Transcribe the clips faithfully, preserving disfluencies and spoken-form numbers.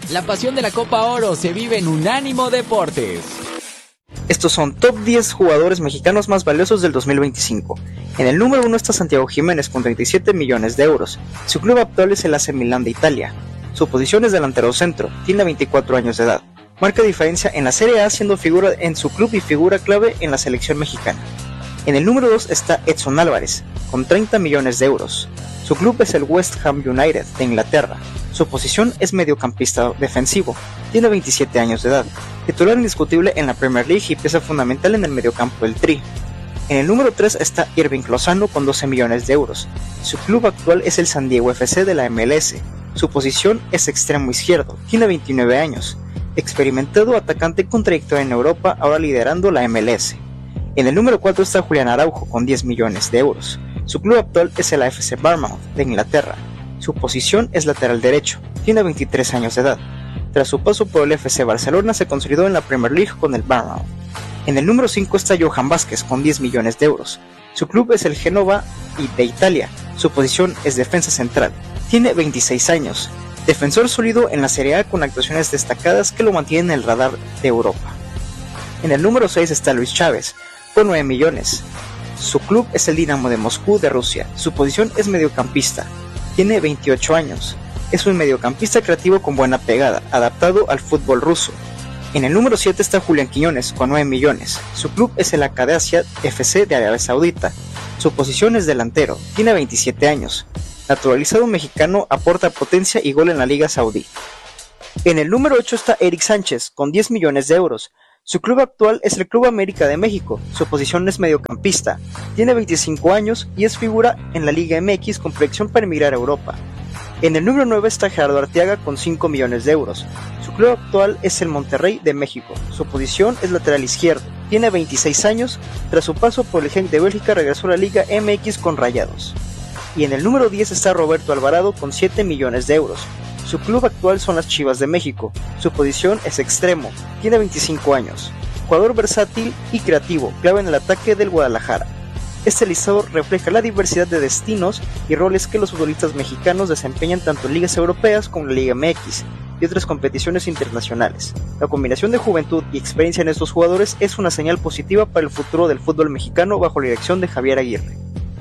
La pasión de la Copa Oro se vive en Unánimo Deportes. Estos son top diez jugadores mexicanos más valiosos del dos mil veinticinco. En el número uno está Santiago Jiménez con treinta y siete millones de euros. Su club actual es el A C Milán de Italia. Su posición es delantero centro, tiene veinticuatro años de edad. Marca diferencia en la Serie A siendo figura en su club y figura clave en la selección mexicana. En el número dos está Edson Álvarez, con treinta millones de euros. Su club es el West Ham United de Inglaterra. Su posición es mediocampista defensivo, tiene veintisiete años de edad, titular indiscutible en la Premier League y pieza fundamental en el mediocampo del Tri. En el número tres está Irving Lozano con doce millones de euros. Su club actual es el San Diego F C de la M L S. Su posición es extremo izquierdo, tiene veintinueve años, experimentado atacante con trayectoria en Europa, ahora liderando la M L S. En el número cuatro está Julián Araujo con diez millones de euros. Su club actual es el A F C Bournemouth de Inglaterra. Su posición es lateral derecho, tiene veintitrés años de edad. Tras su paso por el F C Barcelona se consolidó en la Premier League con el Bournemouth. En el número cinco está Johan Vázquez con diez millones de euros. Su club es el Génova de Italia. Su posición es defensa central, tiene veintiséis años. Defensor sólido en la Serie A con actuaciones destacadas que lo mantienen en el radar de Europa. En el número seis está Luis Chávez, con nueve millones. Su club es el Dinamo de Moscú de Rusia. Su posición es mediocampista. Tiene veintiocho años. Es un mediocampista creativo con buena pegada, adaptado al fútbol ruso. En el número siete está Julián Quiñones, con nueve millones. Su club es el Academia F C de Arabia Saudita. Su posición es delantero. Tiene veintisiete años. Naturalizado mexicano, aporta potencia y gol en la Liga Saudí. En el número ocho está Eric Sánchez, con diez millones de euros. Su club actual es el Club América de México. Su posición es mediocampista. Tiene veinticinco años y es figura en la Liga M X con proyección para emigrar a Europa. En el número nueve está Gerardo Arteaga con cinco millones de euros. Su club actual es el Monterrey de México. Su posición es lateral izquierdo. Tiene veintiséis años. Tras su paso por el Genk de Bélgica regresó a la Liga M X con Rayados. Y en el número diez está Roberto Alvarado con siete millones de euros. Su club actual son las Chivas de México. Su posición es extremo, tiene veinticinco años. Jugador versátil y creativo, clave en el ataque del Guadalajara. Este listado refleja la diversidad de destinos y roles que los futbolistas mexicanos desempeñan tanto en ligas europeas como en la Liga M X y otras competiciones internacionales. La combinación de juventud y experiencia en estos jugadores es una señal positiva para el futuro del fútbol mexicano bajo la dirección de Javier Aguirre.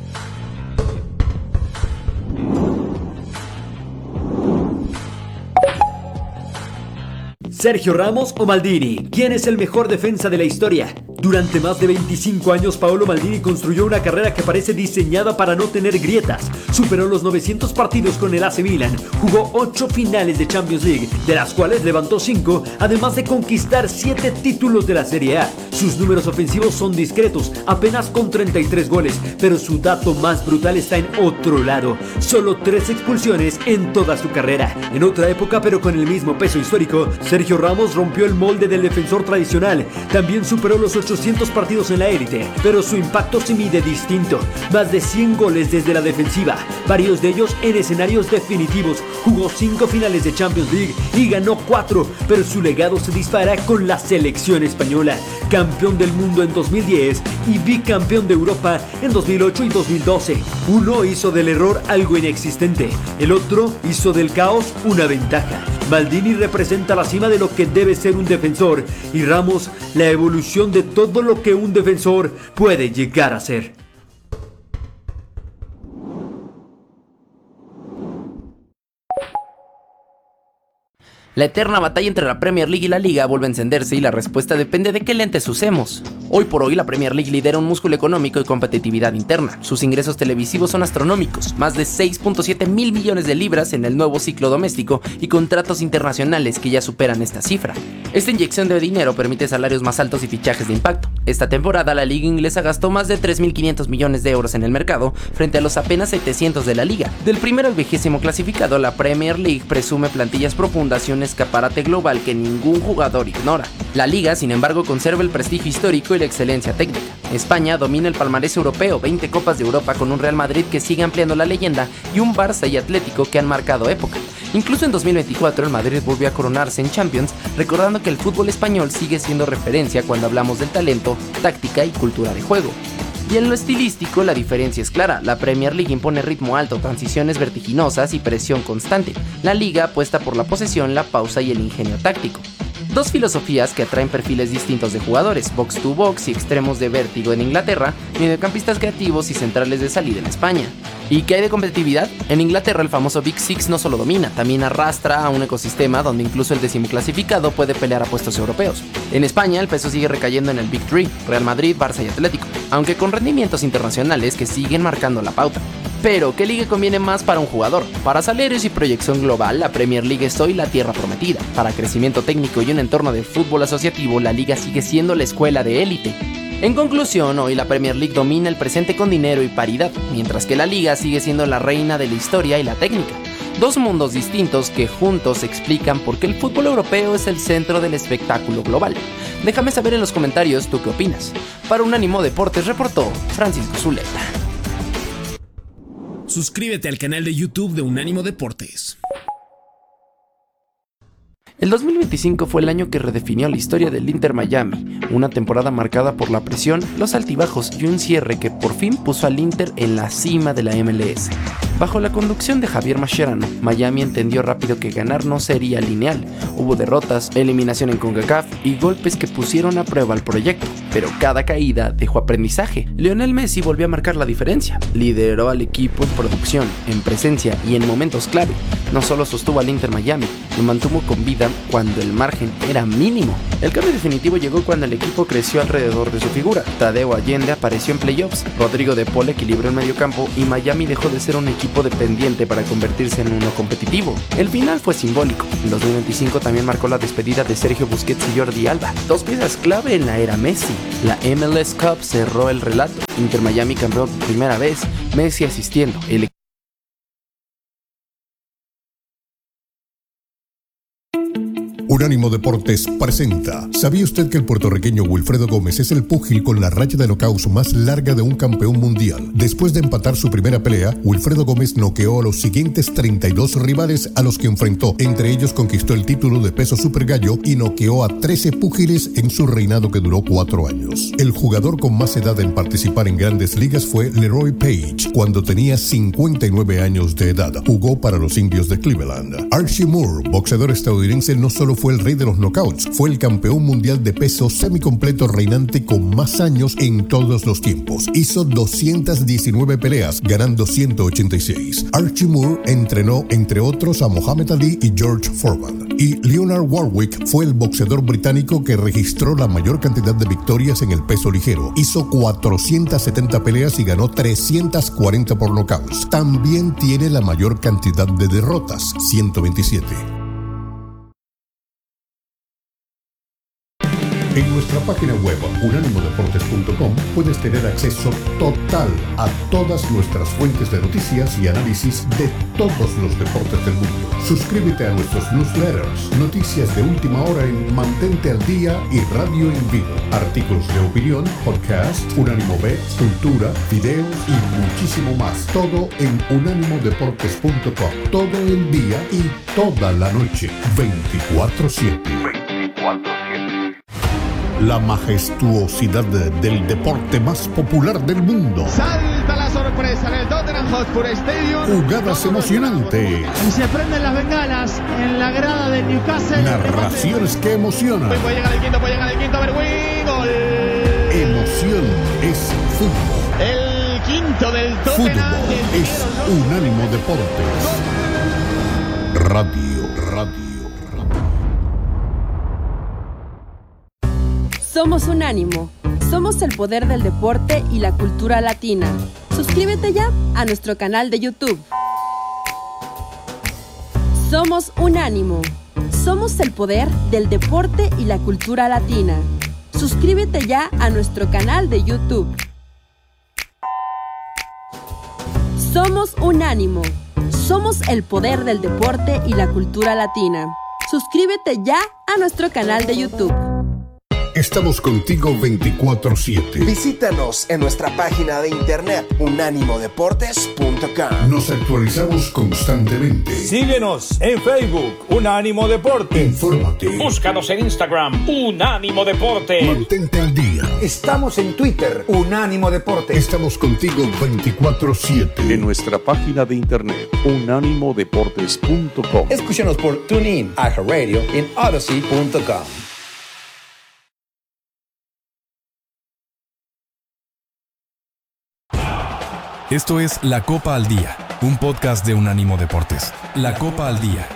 Sergio Ramos o Maldini, ¿quién es el mejor defensa de la historia? Durante más de veinticinco años, Paolo Maldini construyó una carrera que parece diseñada para no tener grietas. Superó los novecientos partidos con el A C Milan, jugó ocho finales de Champions League, de las cuales levantó cinco, además de conquistar siete títulos de la Serie A. Sus números ofensivos son discretos, apenas con treinta y tres goles, pero su dato más brutal está en otro lado. Solo tres expulsiones en toda su carrera. En otra época, pero con el mismo peso histórico, Sergio Ramos rompió el molde del defensor tradicional. También superó los ochocientos partidos en la élite, pero su impacto se mide distinto. Más de cien goles desde la defensiva, varios de ellos en escenarios definitivos. Jugó cinco finales de Champions League y ganó cuatro, pero su legado se dispara con la selección española. Campeón del mundo en dos mil diez y bicampeón de Europa en dos mil ocho y dos mil doce. Uno hizo del error algo inexistente, el otro hizo del caos una ventaja. Maldini representa la cima de lo que debe ser un defensor y Ramos la evolución de todo lo que un defensor puede llegar a ser. La eterna batalla entre la Premier League y la Liga vuelve a encenderse y la respuesta depende de qué lentes usemos. Hoy por hoy la Premier League lidera un músculo económico y competitividad interna. Sus ingresos televisivos son astronómicos, más de seis punto siete mil millones de libras en el nuevo ciclo doméstico y contratos internacionales que ya superan esta cifra. Esta inyección de dinero permite salarios más altos y fichajes de impacto. Esta temporada la Liga Inglesa gastó más de tres mil quinientos millones de euros en el mercado frente a los apenas setecientos de la Liga. Del primero al vigésimo clasificado, la Premier League presume plantillas profundas y un escaparate global que ningún jugador ignora. La Liga, sin embargo, conserva el prestigio histórico y la excelencia técnica. España domina el palmarés europeo, veinte Copas de Europa con un Real Madrid que sigue ampliando la leyenda y un Barça y Atlético que han marcado época. Incluso en dos mil veinticuatro el Madrid volvió a coronarse en Champions, recordando que el fútbol español sigue siendo referencia cuando hablamos del talento, táctica y cultura de juego. Y en lo estilístico la diferencia es clara, la Premier League impone ritmo alto, transiciones vertiginosas y presión constante. La liga apuesta por la posesión, la pausa y el ingenio táctico. Dos filosofías que atraen perfiles distintos de jugadores, box to box y extremos de vértigo en Inglaterra, mediocampistas creativos y centrales de salida en España. ¿Y qué hay de competitividad? En Inglaterra el famoso Big Six no solo domina, también arrastra a un ecosistema donde incluso el decimoclasificado puede pelear a puestos europeos. En España el peso sigue recayendo en el Big Three, Real Madrid, Barça y Atlético, aunque con rendimientos internacionales que siguen marcando la pauta. Pero, ¿qué liga conviene más para un jugador? Para salarios y proyección global, la Premier League es hoy la tierra prometida. Para crecimiento técnico y un entorno de fútbol asociativo, la liga sigue siendo la escuela de élite. En conclusión, hoy la Premier League domina el presente con dinero y paridad, mientras que la liga sigue siendo la reina de la historia y la técnica. Dos mundos distintos que juntos explican por qué el fútbol europeo es el centro del espectáculo global. Déjame saber en los comentarios tú qué opinas. Para Unánimo Deportes reportó Francisco Zuleta. Suscríbete al canal de YouTube de Unánimo Deportes. El dos mil veinticinco fue el año que redefinió la historia del Inter Miami, una temporada marcada por la presión, los altibajos y un cierre que por fin puso al Inter en la cima de la M L S. Bajo la conducción de Javier Mascherano, Miami entendió rápido que ganar no sería lineal. Hubo derrotas, eliminación en CONCACAF y golpes que pusieron a prueba el proyecto, pero cada caída dejó aprendizaje. Lionel Messi volvió a marcar la diferencia, lideró al equipo en producción, en presencia y en momentos clave. No solo sostuvo al Inter Miami, lo mantuvo con vida cuando el margen era mínimo. El cambio definitivo llegó cuando el equipo creció alrededor de su figura. Tadeo Allende apareció en playoffs, Rodrigo de Paul equilibró el mediocampo y Miami dejó de ser un equipo dependiente para convertirse en uno competitivo. El final fue simbólico. En dos mil veinticinco también marcó la despedida de Sergio Busquets y Jordi Alba, dos piezas clave en la era Messi. La M L S Cup cerró el relato. Inter Miami campeó por primera vez, Messi asistiendo. El Unánimo Deportes presenta. ¿Sabía usted que el puertorriqueño Wilfredo Gómez es el púgil con la racha de knockouts más larga de un campeón mundial? Después de empatar su primera pelea, Wilfredo Gómez noqueó a los siguientes treinta y dos rivales a los que enfrentó. Entre ellos conquistó el título de peso super gallo y noqueó a trece púgiles en su reinado que duró cuatro años. El jugador con más edad en participar en grandes ligas fue Leroy Page, cuando tenía cincuenta y nueve años de edad. Jugó para los Indios de Cleveland. Archie Moore, boxeador estadounidense, no solo fue el rey de los knockouts, fue el campeón mundial de peso semicompleto reinante con más años en todos los tiempos. Hizo doscientas diecinueve peleas, ganando ciento ochenta y seis. Archie Moore entrenó, entre otros, a Muhammad Ali y George Foreman. Y Leonard Warwick fue el boxeador británico que registró la mayor cantidad de victorias en el peso ligero. Hizo cuatrocientas setenta peleas y ganó trescientas cuarenta por knockouts. También tiene la mayor cantidad de derrotas, ciento veintisiete. En nuestra página web unánimo deportes punto com puedes tener acceso total a todas nuestras fuentes de noticias y análisis de todos los deportes del mundo. Suscríbete a nuestros newsletters, noticias de última hora en Mantente al Día y Radio en Vivo, artículos de opinión, podcast, Unánimo Bets, cultura, videos y muchísimo más. Todo en unánimo deportes punto com. Todo el día y toda la noche, veinticuatro siete. La majestuosidad del deporte más popular del mundo. Salta la sorpresa en el Tottenham Hotspur Stadium. Jugadas emocionantes. Y se prenden las bengalas en la grada del Newcastle. Narraciones que emocionan. Puede llegar el quinto, puede llegar el quinto. Berwin, gol. Emoción es fútbol. El quinto del Tottenham. Fútbol es Unánimo Deportes. Radio, radio. Somos Unánimo. Somos el poder del deporte y la cultura latina. Suscríbete ya a nuestro canal de YouTube. Somos Unánimo. Somos el poder del deporte y la cultura latina. Suscríbete ya a nuestro canal de YouTube. Somos Unánimo. Somos el poder del deporte y la cultura latina. Suscríbete ya a nuestro canal de YouTube. Estamos contigo veinticuatro siete. Visítanos en nuestra página de internet unánimo deportes punto com. Nos actualizamos constantemente. Síguenos en Facebook, Unánimo Deportes. Infórmate. Búscanos en Instagram, Unánimo Deportes. Mantente al día. Estamos en Twitter, Unánimo Deportes. Estamos contigo veinticuatro siete. En nuestra página de internet, unánimo deportes punto com. Escúchanos por TuneIn, iHeartRadio y en Odyssey punto com. Esto es La Copa al Día, un podcast de Unánimo Deportes. La Copa al Día.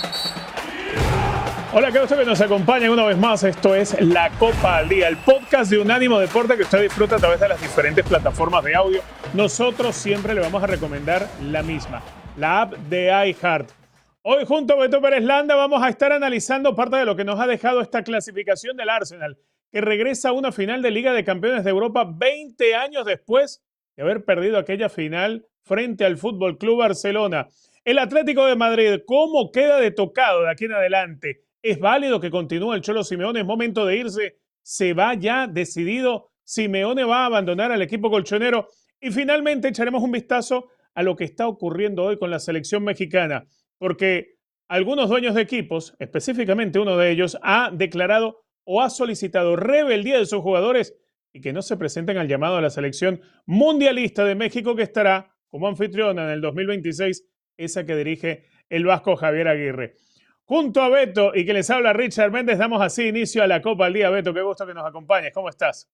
Hola, que usted que nos acompaña una vez más. Esto es La Copa al Día, el podcast de Unánimo Deportes que usted disfruta a través de las diferentes plataformas de audio. Nosotros siempre le vamos a recomendar la misma, la app de iHeart. Hoy junto a Beto Pérez Landa vamos a estar analizando parte de lo que nos ha dejado esta clasificación del Arsenal, que regresa a una final de Liga de Campeones de Europa veinte años después de haber perdido aquella final frente al Fútbol Club Barcelona. El Atlético de Madrid, ¿cómo queda de tocado de aquí en adelante? ¿Es válido que continúe el Cholo Simeone? ¿Es momento de irse? ¿Se va ya decidido? ¿Simeone va a abandonar al equipo colchonero? Y finalmente echaremos un vistazo a lo que está ocurriendo hoy con la selección mexicana, porque algunos dueños de equipos, específicamente uno de ellos, ha declarado o ha solicitado rebeldía de sus jugadores y que no se presenten al llamado a la selección mundialista de México, que estará como anfitriona en el dos mil veintiséis, esa que dirige el vasco Javier Aguirre. Junto a Beto y que les habla Richard Méndez, damos así inicio a la Copa al Día. Beto, qué gusto que nos acompañes. ¿Cómo estás?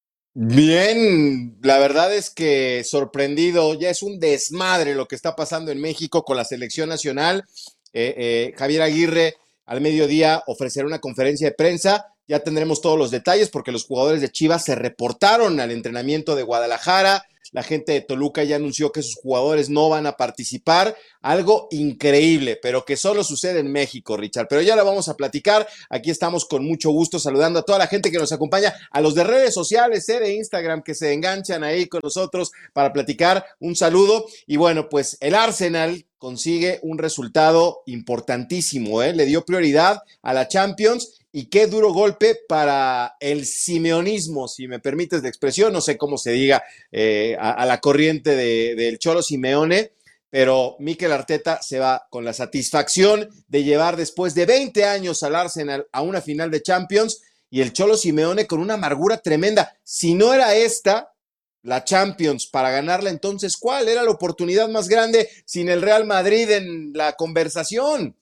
Bien, la verdad es que sorprendido. Ya es un desmadre lo que está pasando en México con la selección nacional. Eh, eh, Javier Aguirre al mediodía ofrecerá una conferencia de prensa. Ya tendremos todos los detalles porque los jugadores de Chivas se reportaron al entrenamiento de Guadalajara. La gente de Toluca ya anunció que sus jugadores no van a participar. Algo increíble, pero que solo sucede en México, Richard. Pero ya lo vamos a platicar. Aquí estamos con mucho gusto saludando a toda la gente que nos acompaña, a los de redes sociales, eh, de Instagram, que se enganchan ahí con nosotros para platicar. Un saludo. Y bueno, pues el Arsenal consigue un resultado importantísimo, ¿eh? Le dio prioridad a la Champions. Y qué duro golpe para el simeonismo, si me permites la expresión, no sé cómo se diga, eh, a, a la corriente de, del Cholo Simeone, pero Mikel Arteta se va con la satisfacción de llevar después de veinte años al Arsenal a una final de Champions, y el Cholo Simeone con una amargura tremenda. Si no era esta la Champions para ganarla, entonces ¿cuál era la oportunidad más grande sin el Real Madrid en la conversación?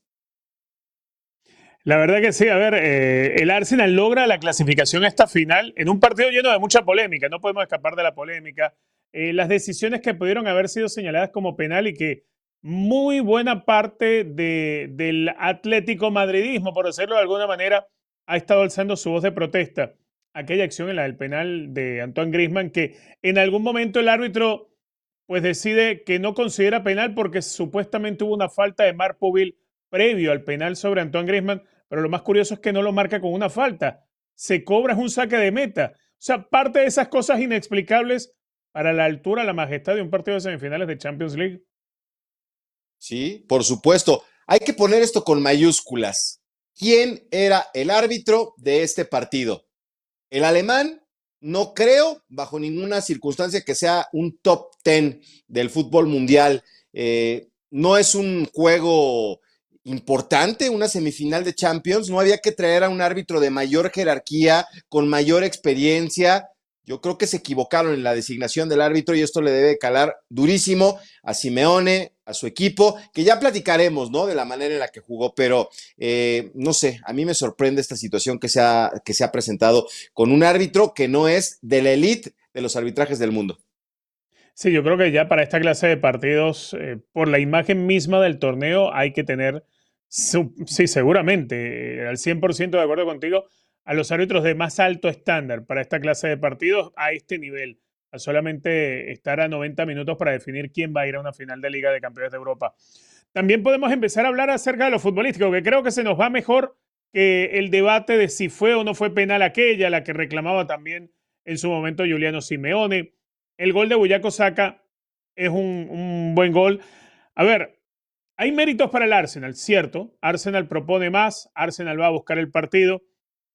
La verdad que sí, a ver, eh, el Arsenal logra la clasificación a esta final en un partido lleno de mucha polémica, no podemos escapar de la polémica. Eh, las decisiones que pudieron haber sido señaladas como penal y que muy buena parte de, del atlético madridismo, por decirlo de alguna manera, ha estado alzando su voz de protesta. Aquella acción en la del penal de Antoine Griezmann, que en algún momento el árbitro pues decide que no considera penal porque supuestamente hubo una falta de Marc Povil previo al penal sobre Antoine Griezmann, pero lo más curioso es que no lo marca con una falta. Se cobra es un saque de meta. O sea, parte de esas cosas inexplicables para la altura, la majestad de un partido de semifinales de Champions League. Sí, por supuesto. Hay que poner esto con mayúsculas. ¿Quién era el árbitro de este partido? ¿El alemán? No creo, bajo ninguna circunstancia, que sea un top ten del fútbol mundial. Eh, no es un juego importante, una semifinal de Champions. No había que traer a un árbitro de mayor jerarquía, con mayor experiencia. Yo creo que se equivocaron en la designación del árbitro y esto le debe calar durísimo a Simeone, a su equipo, que ya platicaremos, ¿no?, de la manera en la que jugó, pero eh, no sé, a mí me sorprende esta situación que se, ha, que se ha presentado con un árbitro que no es de la élite de los arbitrajes del mundo. Sí, yo creo que ya para esta clase de partidos, eh, por la imagen misma del torneo, hay que tener, su, sí, seguramente, eh, al cien por ciento de acuerdo contigo, a los árbitros de más alto estándar para esta clase de partidos a este nivel, a solamente estar a noventa minutos para definir quién va a ir a una final de Liga de Campeones de Europa. También podemos empezar a hablar acerca de lo futbolístico, que creo que se nos va mejor que el debate de si fue o no fue penal aquella, la que reclamaba también en su momento Giuliano Simeone. El gol de Bukayo Saka es un, un buen gol. A ver, hay méritos para el Arsenal, cierto. Arsenal propone más, Arsenal va a buscar el partido.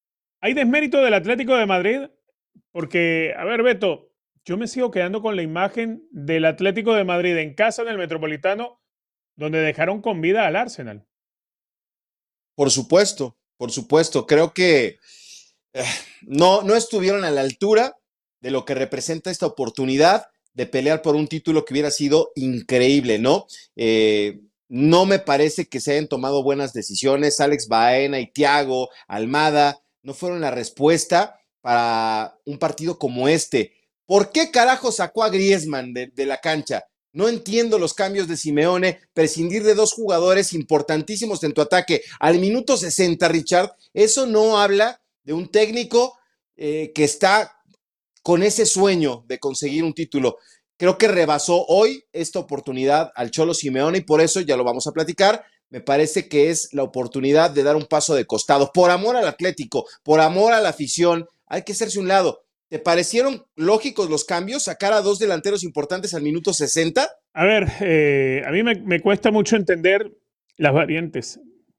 ¿Hay desmérito del Atlético de Madrid? Porque, a ver, Beto, yo me sigo quedando con la imagen del Atlético de Madrid en casa en el Metropolitano, donde dejaron con vida al Arsenal. Por supuesto, por supuesto. Creo que eh, no, no estuvieron a la altura de lo que representa esta oportunidad de pelear por un título que hubiera sido increíble, ¿no? Eh, no me parece que se hayan tomado buenas decisiones. Alex Baena y Thiago Almada no fueron la respuesta para un partido como este. ¿Por qué carajo sacó a Griezmann de, de la cancha? No entiendo los cambios de Simeone, prescindir de dos jugadores importantísimos en tu ataque al minuto sesenta, Richard. Eso no habla de un técnico eh, que está con ese sueño de conseguir un título. Creo que rebasó hoy esta oportunidad al Cholo Simeone y por eso, ya lo vamos a platicar, me parece que es la oportunidad de dar un paso de costado. Por amor al Atlético, por amor a la afición, hay que hacerse un lado. ¿Te parecieron lógicos los cambios? ¿Sacar a dos delanteros importantes al minuto sesenta? A ver, eh, a mí me, me cuesta mucho entender las variantes.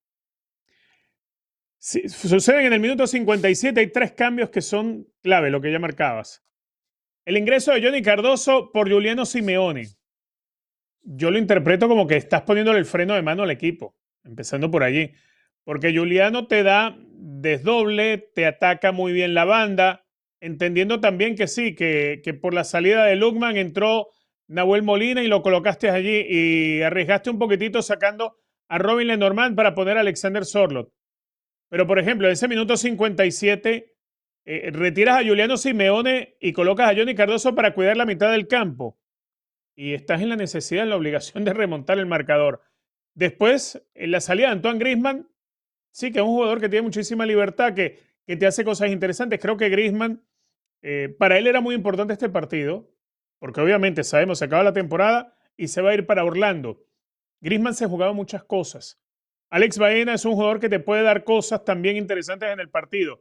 Sí, suceden en el minuto cincuenta y siete, hay tres cambios que son clave, lo que ya marcabas. El ingreso de Johnny Cardoso por Giuliano Simeone. Yo lo interpreto como que estás poniéndole el freno de mano al equipo, empezando por allí. Porque Giuliano te da desdoble, te ataca muy bien la banda, entendiendo también que sí, que, que por la salida de Lookman entró Nahuel Molina y lo colocaste allí y arriesgaste un poquitito sacando a Robin Lenormand para poner a Alexander Sorloth. Pero, por ejemplo, en ese minuto cincuenta y siete eh, retiras a Giuliano Simeone y colocas a Johnny Cardoso para cuidar la mitad del campo. Y estás en la necesidad, en la obligación de remontar el marcador. Después, en la salida de Antoine Griezmann, sí que es un jugador que tiene muchísima libertad, que, que te hace cosas interesantes. Creo que Griezmann, eh, para él era muy importante este partido, porque obviamente sabemos, se acaba la temporada y se va a ir para Orlando. Griezmann se jugaba muchas cosas. Alex Baena es un jugador que te puede dar cosas también interesantes en el partido.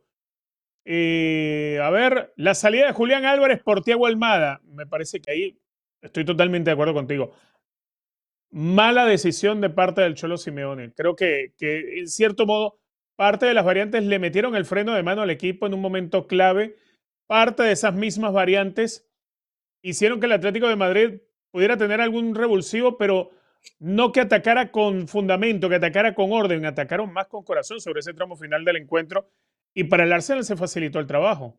Eh, a ver, la salida de Julián Álvarez por Thiago Almada, me parece que ahí estoy totalmente de acuerdo contigo. Mala decisión de parte del Cholo Simeone. Creo que, que en cierto modo parte de las variantes le metieron el freno de mano al equipo en un momento clave. Parte de esas mismas variantes hicieron que el Atlético de Madrid pudiera tener algún revulsivo, pero no que atacara con fundamento, que atacara con orden, atacaron más con corazón sobre ese tramo final del encuentro y para el Arsenal se facilitó el trabajo.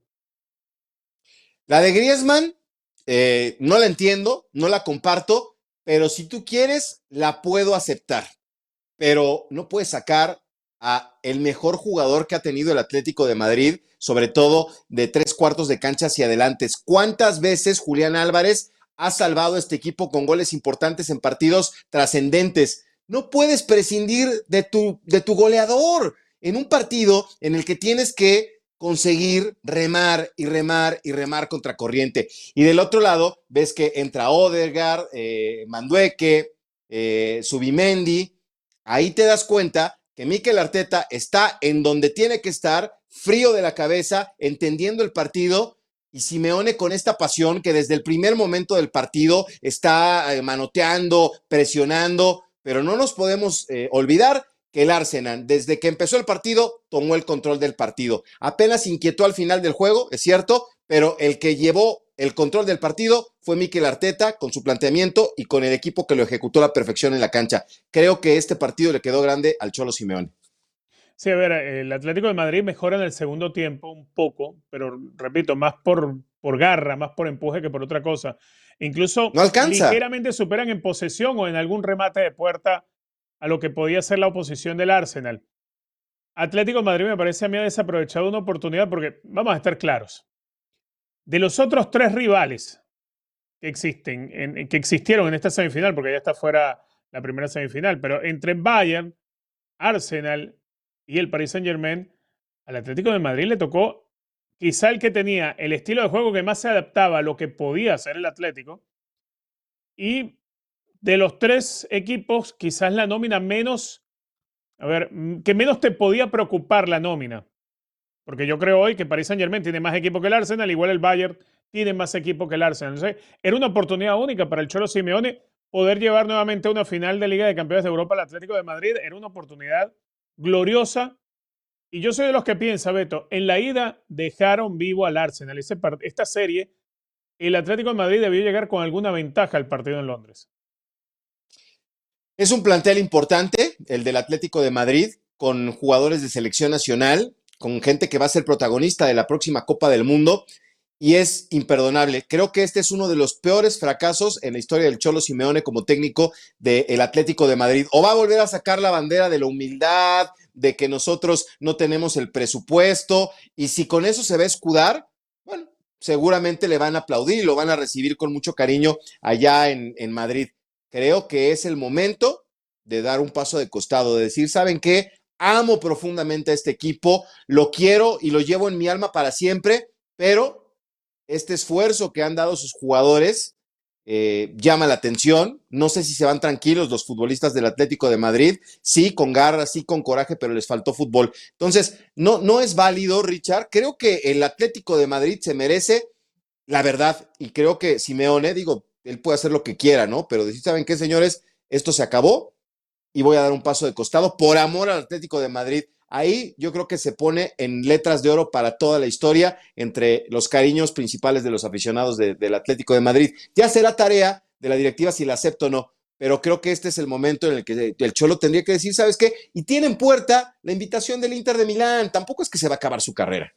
La de Griezmann, eh, no la entiendo, no la comparto, pero si tú quieres, la puedo aceptar. Pero no puedes sacar a el mejor jugador que ha tenido el Atlético de Madrid, sobre todo de tres cuartos de cancha hacia adelante. ¿Cuántas veces Julián Álvarez ha salvado a este equipo con goles importantes en partidos trascendentes? No puedes prescindir de tu, de tu goleador en un partido en el que tienes que conseguir remar y remar y remar contra corriente. Y del otro lado, ves que entra Odegaard, eh, Mandueque, eh, Subimendi. Ahí te das cuenta que Mikel Arteta está en donde tiene que estar, frío de la cabeza, entendiendo el partido, y Simeone con esta pasión que desde el primer momento del partido está eh, manoteando, presionando, pero no nos podemos eh, olvidar que el Arsenal, desde que empezó el partido, tomó el control del partido. Apenas inquietó al final del juego, es cierto, pero el que llevó el control del partido fue Mikel Arteta con su planteamiento y con el equipo que lo ejecutó a la perfección en la cancha. Creo que este partido le quedó grande al Cholo Simeone. Sí, a ver, el Atlético de Madrid mejora en el segundo tiempo un poco, pero repito, más por, por garra, más por empuje que por otra cosa. Incluso no alcanza. Ligeramente superan en posesión o en algún remate de puerta a lo que podía ser la oposición del Arsenal. Atlético de Madrid me parece a mí ha desaprovechado una oportunidad porque, vamos a estar claros, de los otros tres rivales que existen, en, que existieron en esta semifinal, porque ya está fuera la primera semifinal, pero entre Bayern, Arsenal y el Paris Saint-Germain, al Atlético de Madrid le tocó quizá el que tenía el estilo de juego que más se adaptaba a lo que podía hacer el Atlético, y de los tres equipos quizás la nómina menos, a ver, que menos te podía preocupar la nómina. Porque yo creo hoy que Paris Saint-Germain tiene más equipo que el Arsenal, igual el Bayern tiene más equipo que el Arsenal. Entonces, era una oportunidad única para el Cholo Simeone poder llevar nuevamente a una final de Liga de Campeones de Europa al Atlético de Madrid. Era una oportunidad gloriosa Y yo soy de los que piensa, Beto, en la ida dejaron vivo al Arsenal. Ese esta serie, el Atlético de Madrid debió llegar con alguna ventaja al partido en Londres. Es un plantel importante, el del Atlético de Madrid, con jugadores de selección nacional, con gente que va a ser protagonista de la próxima Copa del Mundo, y es imperdonable. Creo que este es uno de los peores fracasos en la historia del Cholo Simeone como técnico del Atlético de Madrid. O va a volver a sacar la bandera de la humildad, de que nosotros no tenemos el presupuesto, y si con eso se va a escudar, bueno, seguramente le van a aplaudir y lo van a recibir con mucho cariño allá en, en Madrid. Creo que es el momento de dar un paso de costado, de decir, ¿saben qué? Amo profundamente a este equipo, lo quiero y lo llevo en mi alma para siempre, pero este esfuerzo que han dado sus jugadores eh, llama la atención. No sé si se van tranquilos los futbolistas del Atlético de Madrid, sí, con garra, sí, con coraje, pero les faltó fútbol. Entonces, no, no es válido, Richard. Creo que el Atlético de Madrid se merece la verdad, y creo que Simeone, digo, él puede hacer lo que quiera, ¿no? Pero decir, ¿saben qué, señores? Esto se acabó y voy a dar un paso de costado por amor al Atlético de Madrid. Ahí yo creo que se pone en letras de oro para toda la historia entre los cariños principales de los aficionados de, del Atlético de Madrid. Ya será tarea de la directiva si la acepto o no, pero creo que este es el momento en el que el Cholo tendría que decir, ¿sabes qué? Y tiene en puerta la invitación del Inter de Milán. Tampoco es que se va a acabar su carrera.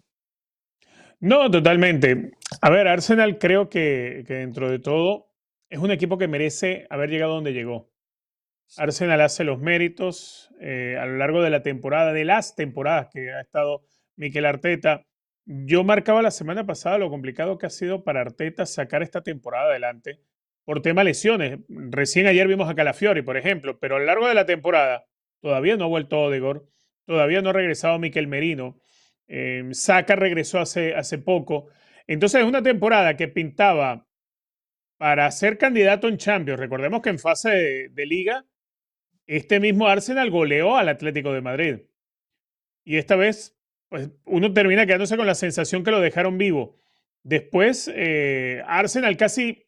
No, totalmente. A ver, Arsenal creo que, que dentro de todo es un equipo que merece haber llegado donde llegó. Arsenal hace los méritos eh, a lo largo de la temporada, de las temporadas que ha estado Mikel Arteta. Yo marcaba la semana pasada lo complicado que ha sido para Arteta sacar esta temporada adelante por tema lesiones. Recién ayer vimos a Calafiori, por ejemplo, pero a lo largo de la temporada todavía no ha vuelto Odegaard, todavía no ha regresado Mikel Merino. Eh, Saka regresó hace, hace poco. Entonces es una temporada que pintaba para ser candidato en Champions. Recordemos que en fase de, de Liga, este mismo Arsenal goleó al Atlético de Madrid. Y esta vez, pues uno termina quedándose con la sensación que lo dejaron vivo. Después, eh, Arsenal casi